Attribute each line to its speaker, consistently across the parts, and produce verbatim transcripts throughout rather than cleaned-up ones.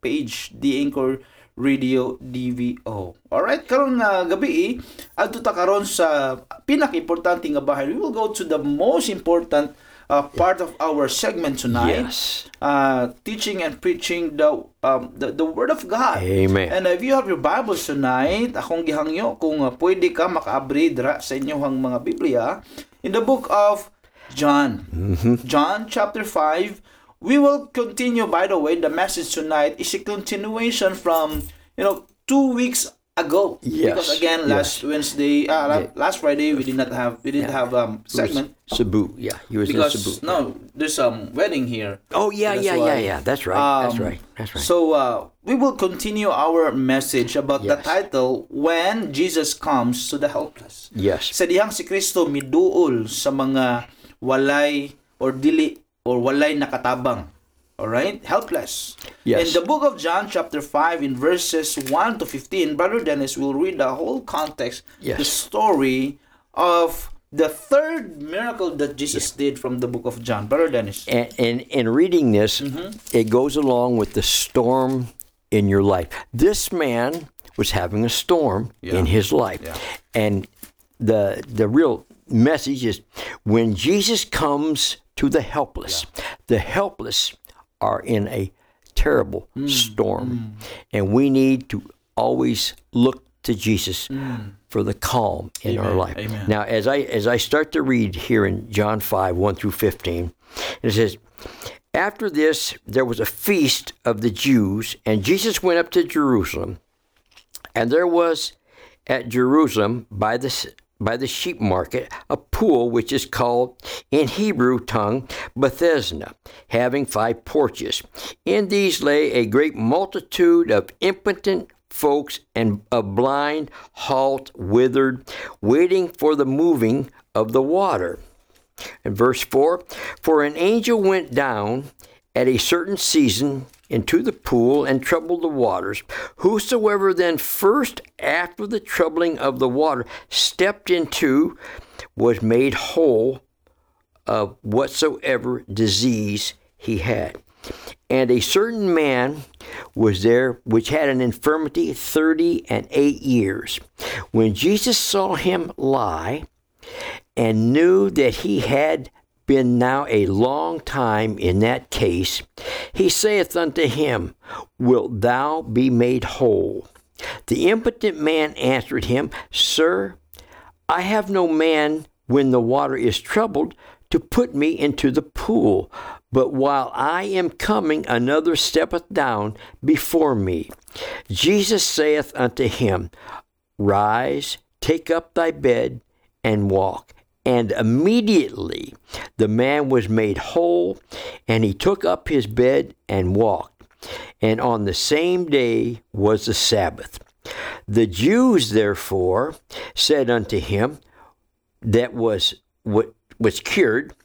Speaker 1: page, The Anchor Radio D V O. Alright, karon nga gabi, adto ta karon sa pinaka-importante nga bahay. We will go to the most important uh, part of our segment tonight.
Speaker 2: Yes.
Speaker 1: Uh, teaching and preaching the, um, the the Word of God.
Speaker 2: Amen.
Speaker 1: And if you have your Bibles tonight, akong gihangyo kung uh, pwede ka maka-abri dra sa inyong mga Biblia in the book of John.
Speaker 2: Mm-hmm.
Speaker 1: John chapter five. We will continue, by the way, the message tonight is a continuation from, you know, two weeks ago.
Speaker 2: Yes.
Speaker 1: Because again, last
Speaker 2: yes.
Speaker 1: Wednesday, uh,
Speaker 2: Yeah.
Speaker 1: last Friday, we did not have, we didn't
Speaker 2: Yeah.
Speaker 1: have um segment.
Speaker 2: Cebu, yeah. He was
Speaker 1: Because,
Speaker 2: in Cebu.
Speaker 1: no, there's some wedding here.
Speaker 2: Oh, yeah,
Speaker 1: That's
Speaker 2: yeah,
Speaker 1: why.
Speaker 2: yeah, yeah. That's right. That's
Speaker 1: Um,
Speaker 2: right. That's right.
Speaker 1: So, uh, we will continue our message about the
Speaker 2: Yes.
Speaker 1: title, When Jesus Comes to the Helpless.
Speaker 2: Yes.
Speaker 1: Sa dihang si Kristo miduol sa mga walay or dili or walay nakatabang. Alright? Helpless. In
Speaker 2: Yes.
Speaker 1: the book of John chapter five in verses one to fifteen, Brother Dennis will read the whole context,
Speaker 2: Yes.
Speaker 1: the story of the third miracle that Jesus did from the book of John. Brother Dennis.
Speaker 2: And in, in reading this,
Speaker 1: Mm-hmm.
Speaker 2: it goes along with the storm in your life. This man was having a storm
Speaker 1: Yeah.
Speaker 2: in his life.
Speaker 1: Yeah.
Speaker 2: And the the real message is when Jesus comes to the helpless, the helpless are in a terrible
Speaker 1: Mm.
Speaker 2: storm. And we need to always look to Jesus for the calm in our
Speaker 1: Mm. Amen.
Speaker 2: life.
Speaker 1: Amen.
Speaker 2: Now, as I as I start to read here in John five, one through fifteen, it says, after this, there was a feast of the Jews, and Jesus went up to Jerusalem. And there was at Jerusalem by the by the sheep market a pool which is called in Hebrew tongue Bethesda, having five porches. In these lay a great multitude of impotent folks and of blind, halt, withered, waiting for the moving of the water. In verse four, for an angel went down at a certain season into the pool and troubled the waters. Whosoever then first after the troubling of the water stepped into was made whole of whatsoever disease he had. And a certain man was there which had an infirmity thirty and eight years. When Jesus saw him lie, and knew that he had been now a long time in that case, he saith unto him, wilt thou be made whole? The impotent man answered him, Sir, I have no man when the water is troubled to put me into the pool, but while I am coming, another steppeth down before me. Jesus saith unto him, Rise, take up thy bed, and walk. And immediately the man was made whole, and he took up his bed and walked. And on the same day was the Sabbath. The Jews therefore said unto him that was what was cured,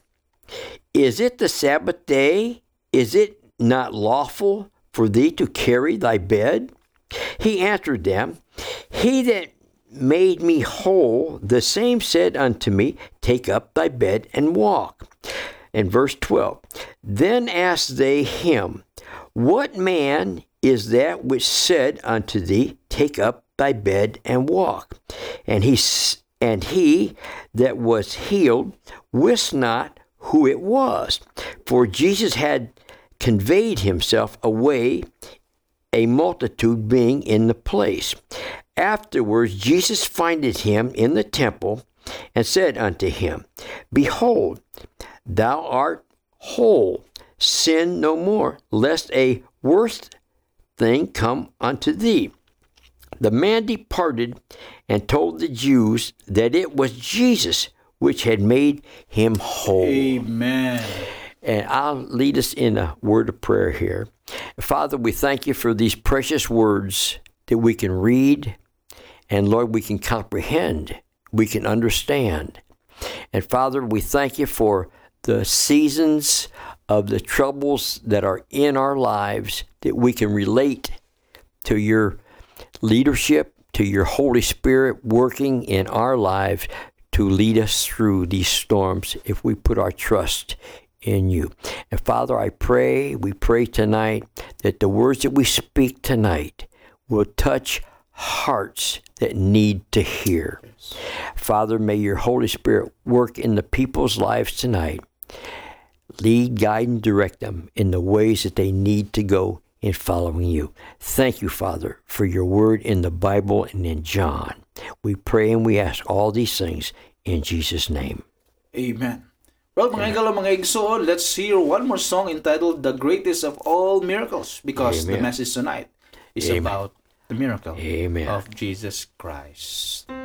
Speaker 2: Is it the Sabbath day? Is it not lawful for thee to carry thy bed? He answered them, He that made me whole, the same said unto me, Take up thy bed and walk. In verse twelve, then asked they him, What man is that which said unto thee, Take up thy bed and walk? And he and he that was healed wist not who it was, for Jesus had conveyed himself away, a multitude being in the place. Afterwards Jesus findeth him in the temple, and said unto him, Behold, thou art whole, sin no more, lest a worse thing come unto thee. The man departed and told the Jews that it was Jesus which had made him whole.
Speaker 1: Amen.
Speaker 2: And I'll lead us in a word of prayer here. Father, we thank you for these precious words that we can read, and Lord, we can comprehend, we can understand. And Father, we thank you for the seasons of the troubles that are in our lives, that we can relate to your leadership, to your Holy Spirit working in our lives to lead us through these storms if we put our trust in you. And Father, I pray, we pray tonight that the words that we speak tonight will touch hearts that need to hear.
Speaker 1: Yes.
Speaker 2: Father, may your Holy Spirit work in the people's lives tonight. Lead, guide, and direct them in the ways that they need to go in following you. Thank you, Father, for your word in the Bible and in John. We pray and we ask all these things in Jesus' name.
Speaker 1: Amen. Well, mga igalo, mga igsoon, let's hear one more song entitled The Greatest of All Miracles, because
Speaker 2: Amen.
Speaker 1: the message tonight is
Speaker 2: Amen.
Speaker 1: about the miracle
Speaker 2: Amen.
Speaker 1: of Jesus Christ.